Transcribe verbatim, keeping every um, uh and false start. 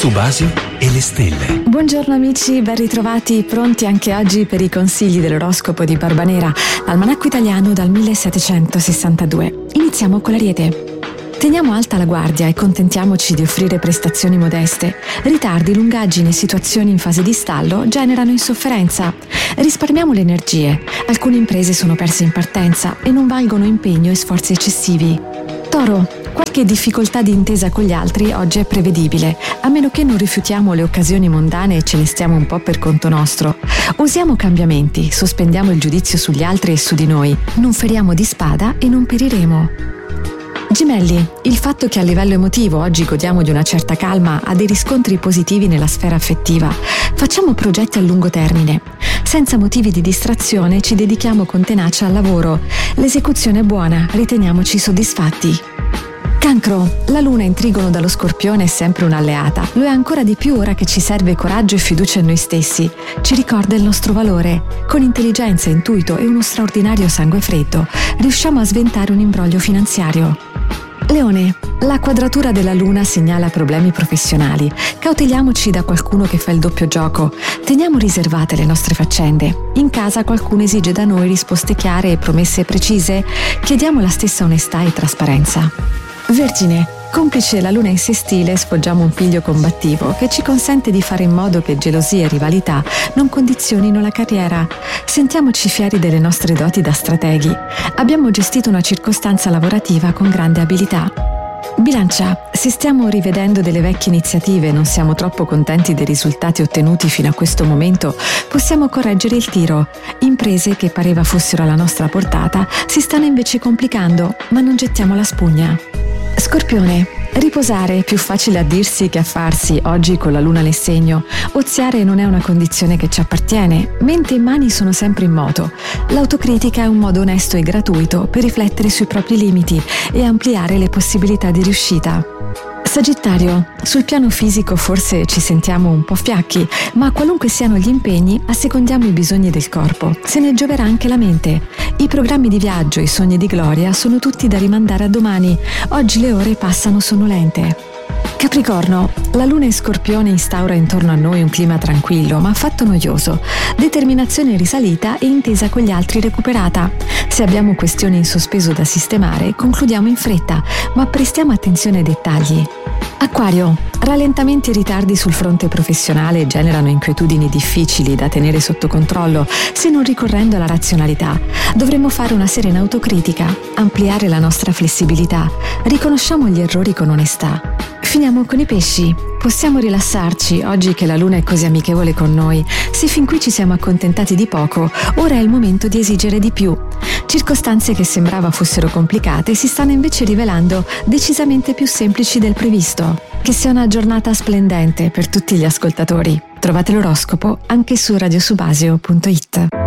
Subasio e le stelle. Buongiorno amici, ben ritrovati, pronti anche oggi per i consigli dell'oroscopo di Barbanera, almanacco italiano dal millesettecentosessantadue. Iniziamo con l'Ariete. Teniamo alta la guardia e contentiamoci di offrire prestazioni modeste. Ritardi, lungaggini e situazioni in fase di stallo generano insofferenza. Risparmiamo le energie. Alcune imprese sono perse in partenza e non valgono impegno e sforzi eccessivi. Toro, qualche difficoltà di intesa con gli altri oggi è prevedibile, a meno che non rifiutiamo le occasioni mondane e ce ne stiamo un po' per conto nostro. Usiamo cambiamenti, sospendiamo il giudizio sugli altri e su di noi, non feriamo di spada e non periremo. Gemelli, il fatto che a livello emotivo oggi godiamo di una certa calma ha dei riscontri positivi nella sfera affettiva. Facciamo progetti a lungo termine. Senza motivi di distrazione ci dedichiamo con tenacia al lavoro. L'esecuzione è buona, riteniamoci soddisfatti. Cancro, la luna in trigono dallo Scorpione è sempre un'alleata. Lo è ancora di più ora che ci serve coraggio e fiducia in noi stessi. Ci ricorda il nostro valore. Con intelligenza, intuito e uno straordinario sangue freddo riusciamo a sventare un imbroglio finanziario. Leone, la quadratura della luna segnala problemi professionali. Cauteliamoci da qualcuno che fa il doppio gioco. Teniamo riservate le nostre faccende. In casa qualcuno esige da noi risposte chiare e promesse precise. Chiediamo la stessa onestà e trasparenza. Vergine, complice la luna in sestile, sfoggiamo un piglio combattivo che ci consente di fare in modo che gelosia e rivalità non condizionino la carriera. Sentiamoci fieri delle nostre doti da strateghi. Abbiamo gestito una circostanza lavorativa con grande abilità. Bilancia, se stiamo rivedendo delle vecchie iniziative e non siamo troppo contenti dei risultati ottenuti fino a questo momento, possiamo correggere il tiro. Imprese che pareva fossero alla nostra portata si stanno invece complicando, ma non gettiamo la spugna. Scorpione, riposare è più facile a dirsi che a farsi oggi con la luna nel segno. Oziare non è una condizione che ci appartiene, mente e mani sono sempre in moto. L'autocritica è un modo onesto e gratuito per riflettere sui propri limiti e ampliare le possibilità di riuscita. Sagittario, sul piano fisico forse ci sentiamo un po' fiacchi, ma qualunque siano gli impegni, assecondiamo i bisogni del corpo. Se ne gioverà anche la mente. I programmi di viaggio e i sogni di gloria sono tutti da rimandare a domani. Oggi le ore passano sonnolente. Capricorno, la luna in Scorpione instaura intorno a noi un clima tranquillo ma affatto noioso. Determinazione risalita e intesa con gli altri recuperata. Se abbiamo questioni in sospeso da sistemare, concludiamo in fretta, ma prestiamo attenzione ai dettagli. Acquario, rallentamenti e ritardi sul fronte professionale generano inquietudini difficili da tenere sotto controllo, se non ricorrendo alla razionalità. Dovremmo fare una serena autocritica, ampliare la nostra flessibilità, riconosciamo gli errori con onestà. Finiamo con i pesci. Possiamo rilassarci oggi che la luna è così amichevole con noi. Se fin qui ci siamo accontentati di poco, ora è il momento di esigere di più. Circostanze che sembrava fossero complicate si stanno invece rivelando decisamente più semplici del previsto. Che sia una giornata splendente per tutti gli ascoltatori. Trovate l'oroscopo anche su radiosubasio punto it.